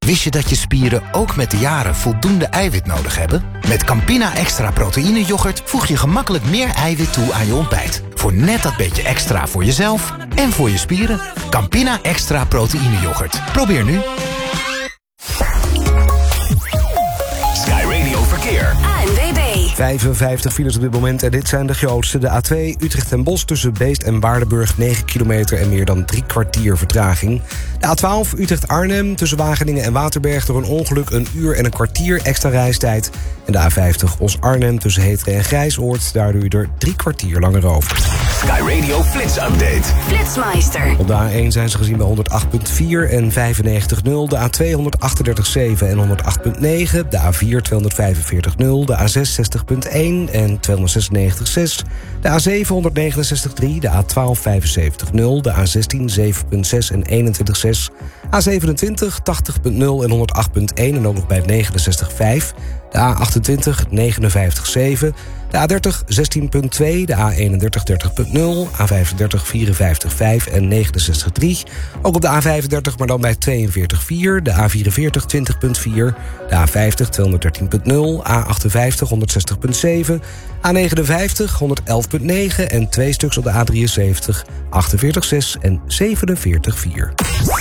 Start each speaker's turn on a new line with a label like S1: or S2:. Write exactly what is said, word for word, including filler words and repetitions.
S1: Wist je dat je spieren ook met de jaren voldoende eiwit nodig hebben? Met Campina Extra Proteïne Yoghurt voeg je gemakkelijk meer eiwit toe aan je ontbijt. Voor net dat beetje extra voor jezelf en voor je spieren. Campina Extra Proteïne Yoghurt. Probeer nu.
S2: Sky Radio Verkeer.
S3: A N W B.
S4: vijfenvijftig files op dit moment en dit zijn de grootste. De A twee Utrecht en Bos tussen Beest en Waardenburg negen kilometer en meer dan drie kwartier vertraging. De A twaalf Utrecht-Arnhem tussen Wageningen en Waterberg door een ongeluk een uur en een kwartier extra reistijd. En de A vijftig Os-Arnhem tussen Heteren en Grijsoord, daardoor u er drie kwartier langer over.
S2: Sky Radio Flits Update.
S3: Flitsmeister.
S4: Op de A één zijn ze gezien bij honderd acht komma vier en vijfennegentig komma nul. De A twee honderdachtendertig komma zeven en honderd acht komma negen. De A vier tweehonderdvijfenveertig komma nul. De A zes zestig komma één en tweehonderdzesennegentig komma zes. De A zeven honderdnegenenzestig komma drie. De A twaalf vijfenzeventig komma nul. De A zestien zeven komma zes en eenentwintig komma zes. A zevenentwintig tachtig komma nul en honderd acht komma één en ook nog bij negenenzestig komma vijf. De A achtentwintig negenenvijftig komma zeven. De A dertig zestien komma twee, de A eenendertig dertig komma nul, A vijfendertig vierenvijftig komma vijf en negenenzestig komma drie. Ook op de A vijfendertig, maar dan bij tweeënveertig komma vier, de A vierenveertig twintig komma vier, de A vijftig tweehonderddertien komma nul, A achtenvijftig honderdzestig komma zeven, A negenenvijftig honderd komma negen en twee stuks op de A drieënzeventig achtenveertig komma zes en zevenenveertig komma vier.